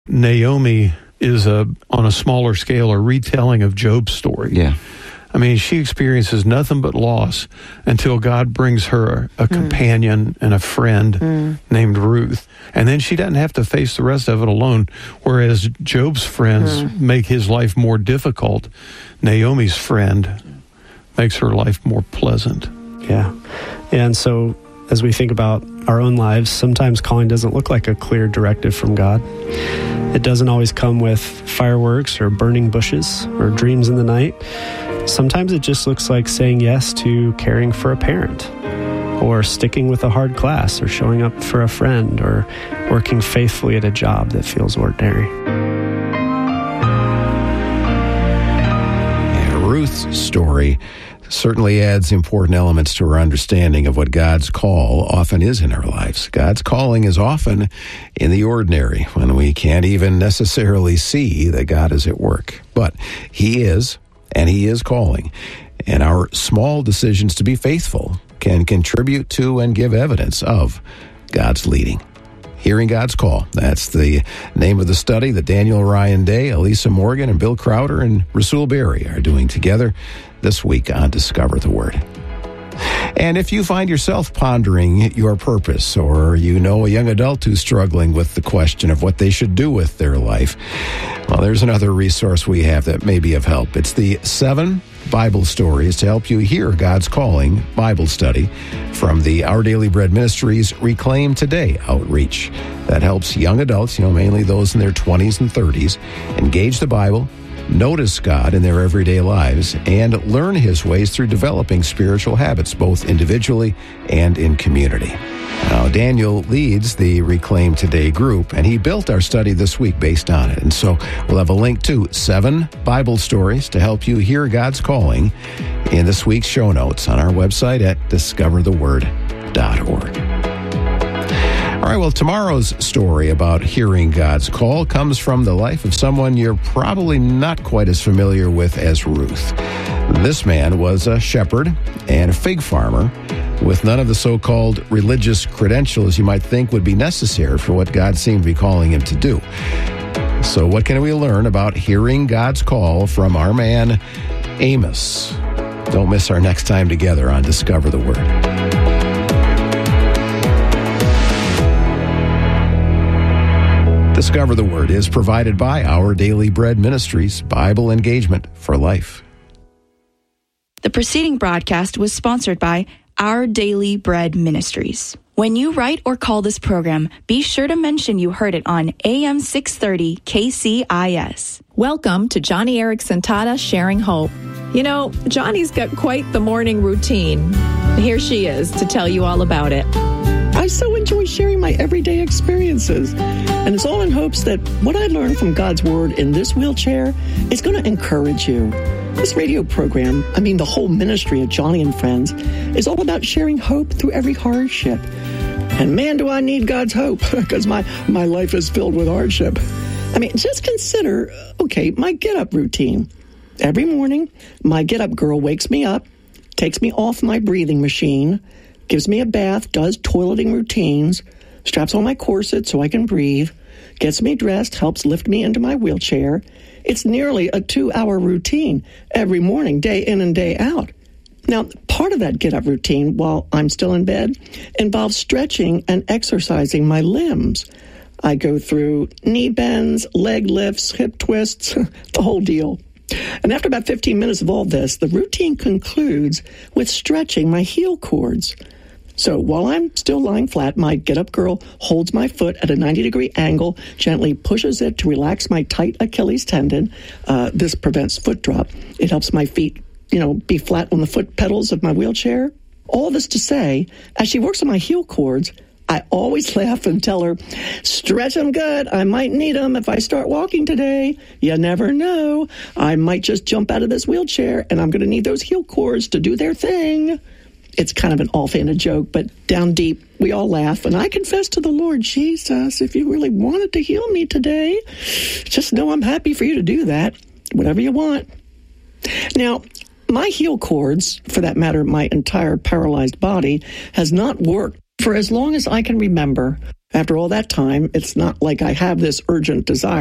Naomi is on a smaller scale, a retelling of Job's story. Yeah. I mean, she experiences nothing but loss until God brings her a companion and a friend named Ruth. And then she doesn't have to face the rest of it alone. Whereas Job's friends make his life more difficult, Naomi's friend makes her life more pleasant. Yeah. And so as we think about our own lives, sometimes calling doesn't look like a clear directive from God. It doesn't always come with fireworks or burning bushes or dreams in the night. Sometimes it just looks like saying yes to caring for a parent, or sticking with a hard class, or showing up for a friend, or working faithfully at a job that feels ordinary. Yeah, Ruth's story certainly adds important elements to our understanding of what God's call often is in our lives. God's calling is often in the ordinary, when we can't even necessarily see that God is at work. But He is, and He is calling. And our small decisions to be faithful can contribute to and give evidence of God's leading. Hearing God's Call. That's the name of the study that Daniel Ryan Day, Elisa Morgan, and Bill Crowder and Rasul Berry are doing together this week on Discover the Word. And if you find yourself pondering your purpose, or you know a young adult who's struggling with the question of what they should do with their life, well, there's another resource we have that may be of help. It's the 7 Bible Stories to Help You Hear God's Calling Bible Study from the Our Daily Bread Ministries Reclaim Today outreach. That helps young adults, mainly those in their 20s and 30s, engage the Bible, notice God in their everyday lives, and learn His ways through developing spiritual habits, both individually and in community. Now, Daniel leads the Reclaim Today group, and he built our study this week based on it. And so we'll have a link to 7 Bible Stories to Help You Hear God's Calling in this week's show notes on our website at discovertheword.org. All right, well, tomorrow's story about hearing God's call comes from the life of someone you're probably not quite as familiar with as Ruth. This man was a shepherd and a fig farmer with none of the so-called religious credentials you might think would be necessary for what God seemed to be calling him to do. So what can we learn about hearing God's call from our man, Amos? Don't miss our next time together on Discover the Word. Discover the Word is provided by Our Daily Bread Ministries, Bible Engagement for Life. The preceding broadcast was sponsored by Our Daily Bread Ministries. When you write or call this program, be sure to mention you heard it on AM 630 KCIS. Welcome to Joni Eareckson Tada Sharing Hope. Johnny's got quite the morning routine. Here she is to tell you all about it. I so enjoy sharing my everyday experiences, and it's all in hopes that what I learned from God's Word in this wheelchair is going to encourage you. This radio program, the whole ministry of Joni and Friends, is all about sharing hope through every hardship. And man, do I need God's hope, because my life is filled with hardship. Just consider, my get-up routine. Every morning, my get-up girl wakes me up, takes me off my breathing machine, gives me a bath, does toileting routines, straps on my corset so I can breathe, gets me dressed, helps lift me into my wheelchair. It's nearly a 2-hour routine every morning, day in and day out. Now, part of that get-up routine while I'm still in bed involves stretching and exercising my limbs. I go through knee bends, leg lifts, hip twists, the whole deal. And after about 15 minutes of all this, the routine concludes with stretching my heel cords. So while I'm still lying flat, my get-up girl holds my foot at a 90-degree angle, gently pushes it to relax my tight Achilles tendon. This prevents foot drop. It helps my feet, be flat on the foot pedals of my wheelchair. All this to say, as she works on my heel cords, I always laugh and tell her, stretch them good. I might need them if I start walking today. You never know. I might just jump out of this wheelchair, and I'm going to need those heel cords to do their thing. It's kind of an offhanded joke, but down deep, we all laugh. And I confess to the Lord, Jesus, if you really wanted to heal me today, just know I'm happy for you to do that, whatever you want. Now, my heel cords, for that matter, my entire paralyzed body, has not worked for as long as I can remember. After all that time, it's not like I have this urgent desire